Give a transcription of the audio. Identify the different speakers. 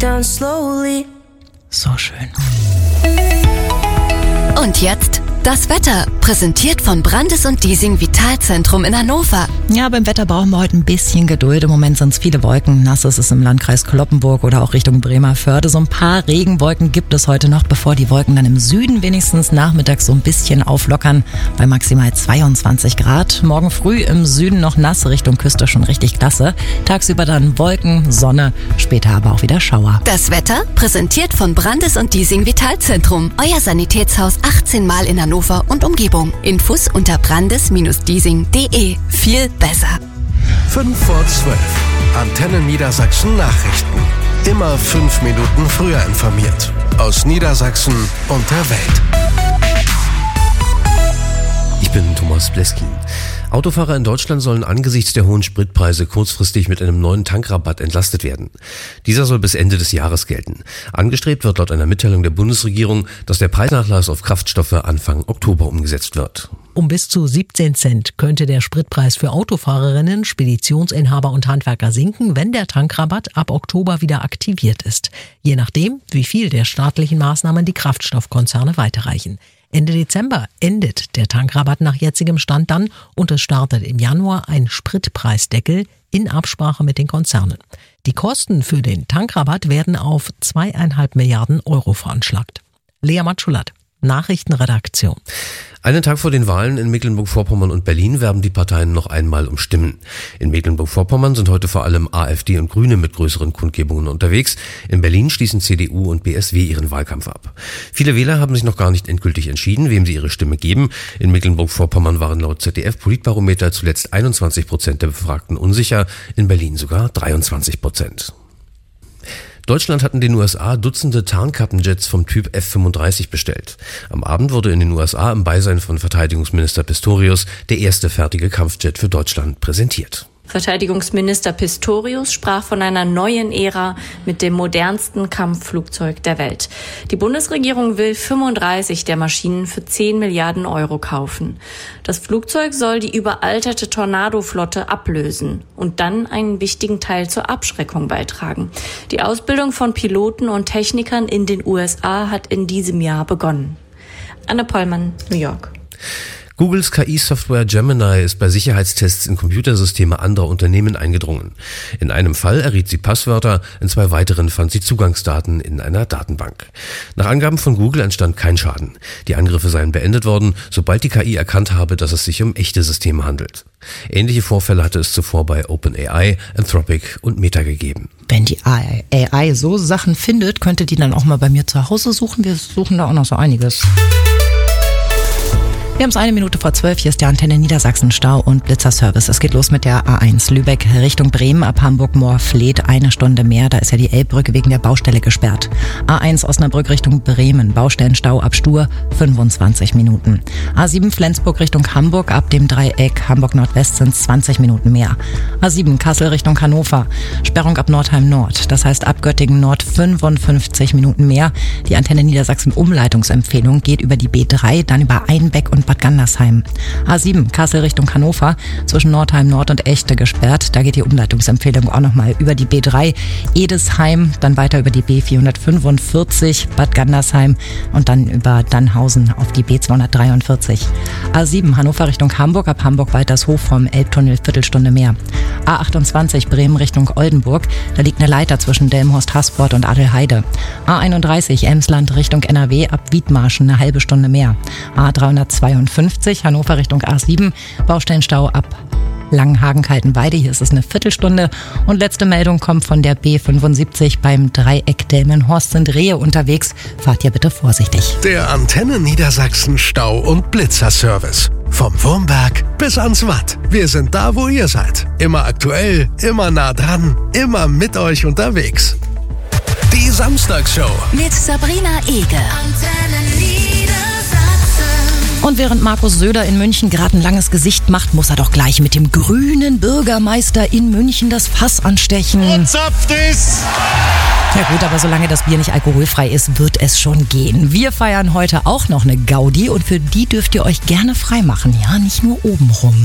Speaker 1: down slowly.
Speaker 2: So schön.
Speaker 3: Und jetzt das Wetter, präsentiert von Brandes und Diesing Vitalzentrum in Hannover.
Speaker 2: Ja, beim Wetter brauchen wir heute ein bisschen Geduld. Im Moment sind es viele Wolken. Nass ist es im Landkreis Cloppenburg oder auch Richtung Bremervörde. So ein paar Regenwolken gibt es heute noch, bevor die Wolken dann im Süden wenigstens nachmittags so ein bisschen auflockern bei maximal 22 Grad. Morgen früh im Süden noch nass, Richtung Küste schon richtig klasse. Tagsüber dann Wolken, Sonne, später aber auch wieder Schauer.
Speaker 3: Das Wetter, präsentiert von Brandes und Diesing Vitalzentrum. Euer Sanitätshaus 18 Mal in Hannover und Umgebung. Infos unter brandes-diesing.de. Viel besser.
Speaker 4: 5 vor 12. Antenne Niedersachsen Nachrichten. Immer 5 Minuten früher informiert. Aus Niedersachsen und der Welt.
Speaker 5: Ich bin Thomas Bleskin. Autofahrer in Deutschland sollen angesichts der hohen Spritpreise kurzfristig mit einem neuen Tankrabatt entlastet werden. Dieser soll bis Ende des Jahres gelten. Angestrebt wird laut einer Mitteilung der Bundesregierung, dass der Preisnachlass auf Kraftstoffe Anfang Oktober umgesetzt wird.
Speaker 6: Um bis zu 17 Cent könnte der Spritpreis für Autofahrerinnen, Speditionsinhaber und Handwerker sinken, wenn der Tankrabatt ab Oktober wieder aktiviert ist. Je nachdem, wie viel der staatlichen Maßnahmen die Kraftstoffkonzerne weiterreichen. Ende Dezember endet der Tankrabatt nach jetzigem Stand dann und es startet im Januar ein Spritpreisdeckel in Absprache mit den Konzernen. Die Kosten für den Tankrabatt werden auf 2,5 Milliarden Euro veranschlagt. Lea Matschulat, Nachrichtenredaktion.
Speaker 5: Einen Tag vor den Wahlen in Mecklenburg-Vorpommern und Berlin werben die Parteien noch einmal um Stimmen. In Mecklenburg-Vorpommern sind heute vor allem AfD und Grüne mit größeren Kundgebungen unterwegs. In Berlin schließen CDU und BSW ihren Wahlkampf ab. Viele Wähler haben sich noch gar nicht endgültig entschieden, wem sie ihre Stimme geben. In Mecklenburg-Vorpommern waren laut ZDF-Politbarometer zuletzt 21% der Befragten unsicher, in Berlin sogar 23%. Deutschland hat in den USA Dutzende Tarnkappenjets vom Typ F-35 bestellt. Am Abend wurde in den USA im Beisein von Verteidigungsminister Pistorius der erste fertige Kampfjet für Deutschland präsentiert.
Speaker 7: Verteidigungsminister Pistorius sprach von einer neuen Ära mit dem modernsten Kampfflugzeug der Welt. Die Bundesregierung will 35 der Maschinen für 10 Milliarden Euro kaufen. Das Flugzeug soll die überalterte Tornado-Flotte ablösen und dann einen wichtigen Teil zur Abschreckung beitragen. Die Ausbildung von Piloten und Technikern in den USA hat in diesem Jahr begonnen. Anne Pollmann, New York.
Speaker 5: Googles KI-Software Gemini ist bei Sicherheitstests in Computersysteme anderer Unternehmen eingedrungen. In einem Fall erriet sie Passwörter, in 2 weiteren fand sie Zugangsdaten in einer Datenbank. Nach Angaben von Google entstand kein Schaden. Die Angriffe seien beendet worden, sobald die KI erkannt habe, dass es sich um echte Systeme handelt. Ähnliche Vorfälle hatte es zuvor bei OpenAI, Anthropic und Meta gegeben.
Speaker 2: Wenn die AI so Sachen findet, könnte die dann auch mal bei mir zu Hause suchen. Wir suchen da auch noch so einiges. Wir haben es 1 Minute vor 12. Hier ist der Antenne Niedersachsen Stau- und Blitzerservice. Es geht los mit der A1 Lübeck Richtung Bremen ab Hamburg-Moorfleet 1 Stunde mehr. Da ist ja die Elbbrücke wegen der Baustelle gesperrt. A1 Osnabrück Richtung Bremen. Baustellenstau ab Stur 25 Minuten. A7 Flensburg Richtung Hamburg ab dem Dreieck Hamburg-Nordwest sind 20 Minuten mehr. A7 Kassel Richtung Hannover. Sperrung ab Nordheim Nord. Das heißt ab Göttingen Nord 55 Minuten mehr. Die Antenne Niedersachsen Umleitungsempfehlung geht über die B3, dann über Einbeck und Bad Gandersheim. A7 Kassel Richtung Hannover, zwischen Nordheim Nord und Echte gesperrt. Da geht die Umleitungsempfehlung auch nochmal über die B3 Edesheim, dann weiter über die B445 Bad Gandersheim und dann über Dannhausen auf die B243. A7 Hannover Richtung Hamburg, ab Hamburg-Waltershof vom Elbtunnel Viertelstunde mehr. A28 Bremen Richtung Oldenburg, da liegt eine Leiter zwischen Delmenhorst-Hasport und Adelheide. A31 Emsland Richtung NRW, ab Wiedmarschen eine halbe Stunde mehr. A352 Hannover Richtung A7, Baustellenstau ab Langenhagen-Kaltenweide, hier ist es eine Viertelstunde. Und letzte Meldung kommt von der B75 beim Dreieck Delmenhorst sind Rehe unterwegs. Fahrt ihr bitte vorsichtig.
Speaker 4: Der Antenne Niedersachsen Stau- und Blitzerservice. Vom Wurmberg bis ans Watt. Wir sind da, wo ihr seid. Immer aktuell, immer nah dran, immer mit euch unterwegs. Die Samstagsshow
Speaker 3: Mit Sabrina Ege.
Speaker 2: Und während Markus Söder in München gerade ein langes Gesicht macht, muss er doch gleich mit dem grünen Bürgermeister in München das Fass anstechen.
Speaker 8: Und zapft es!
Speaker 2: Ja gut, aber solange das Bier nicht alkoholfrei ist, wird es schon gehen. Wir feiern heute auch noch eine Gaudi und für die dürft ihr euch gerne freimachen. Ja, nicht nur obenrum.